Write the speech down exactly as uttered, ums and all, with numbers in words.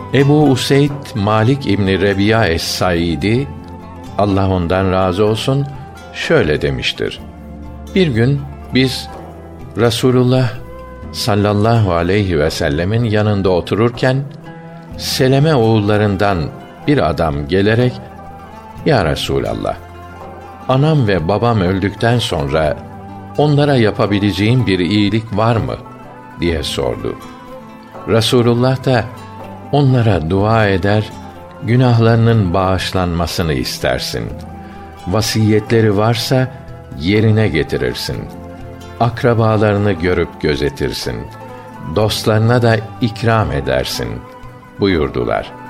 Ebu Useyd Malik İbni Rebi'a es-Saidi, Allah ondan razı olsun, şöyle demiştir: Bir gün biz Resulullah sallallahu aleyhi ve sellemin yanında otururken, Seleme oğullarından bir adam gelerek, Ya Resulallah, anam ve babam öldükten sonra onlara yapabileceğim bir iyilik var mı diye sordu. Resulullah da onlara dua eder, günahlarının bağışlanmasını istersin. Vasiyetleri varsa yerine getirirsin. Akrabalarını görüp gözetirsin. Dostlarına da ikram edersin buyurdular.